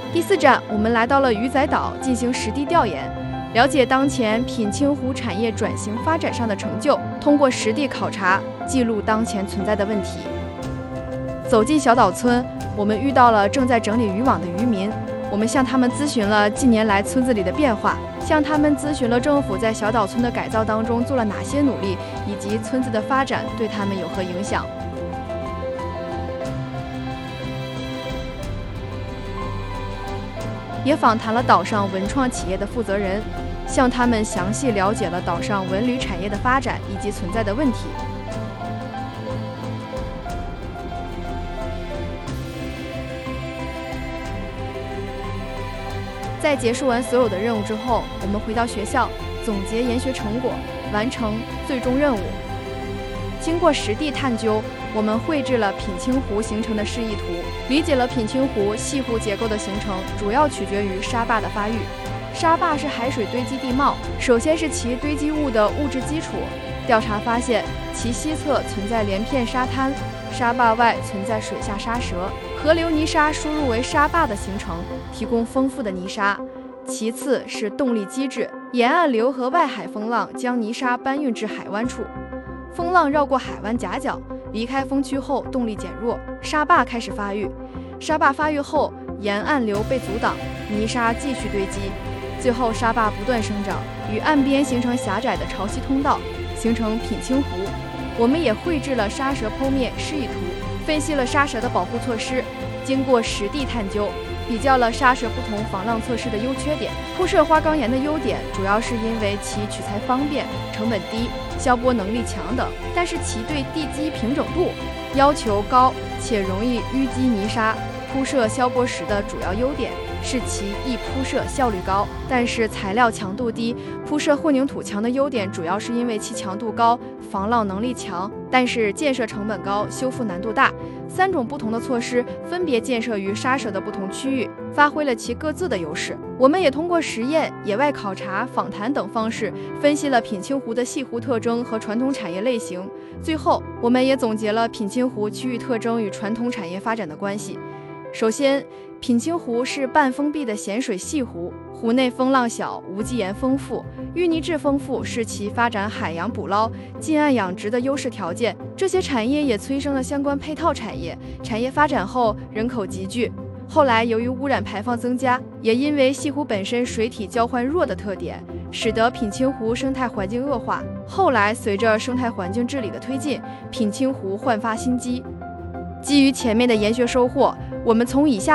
第4站，我们来到了鱼仔岛进行实地调研，了解当前品清湖产业转型发展上的成就，通过实地考察记录当前存在的问题。走进小岛村，我们遇到了正在整理渔网的渔民，我们向他们咨询了近年来村子里的变化，向他们咨询了政府在小岛村的改造当中做了哪些努力，以及村子的发展对他们有何影响。也访谈了岛上文创企业的负责人，向他们详细了解了岛上文旅产业的发展以及存在的问题。在结束完所有的任务之后，我们回到学校，总结研学成果，完成最终任务。经过实地探究，我们绘制了品清湖形成的示意图，理解了品清湖细湖结构的形成主要取决于沙坝的发育。沙坝是海水堆积地貌，首先是其堆积物的物质基础。调查发现，其西侧存在连片沙滩，沙坝外存在水下沙蛇，河流泥沙输入为沙坝的形成，提供丰富的泥沙。其次是动力机制，沿岸流和外海风浪将泥沙搬运至海湾处，风浪绕过海湾夹角，离开风区后动力减弱，沙坝开始发育。沙坝发育后，沿岸流被阻挡，泥沙继续堆积，最后沙坝不断生长，与岸边形成狭窄的潮汐通道，形成品清湖。我们也绘制了沙蛇剖面示意图，分析了沙蛇的保护措施。经过实地探究，比较了沙蛇不同防浪措施的优缺点。铺设花岗岩的优点主要是因为其取材方便、成本低、消波能力强等，但是其对地基平整度要求高且容易淤积泥沙。铺设消波石的主要优点是其易铺设效率高，但是材料强度低。铺设混凝土墙的优点主要是因为其强度高、防浪能力强，但是建设成本高、修复难度大。3种不同的措施分别建设于沙蛇的不同区域，发挥了其各自的优势。我们也通过实验、野外考察、访谈等方式，分析了品清湖的细湖特征和传统产业类型。最后，我们也总结了品清湖区域特征与传统产业发展的关系。首先，品清湖是半封闭的咸水细湖，湖内风浪小，无机盐丰富，淤泥质丰富，是其发展海洋捕捞、近岸养殖的优势条件。这些产业也催生了相关配套产业，产业发展后人口集聚。后来由于污染排放增加，也因为西湖本身水体交换弱的特点，使得品清湖生态环境恶化。后来随着生态环境治理的推进，品清湖焕发新机。基于前面的研学收获，我们从以下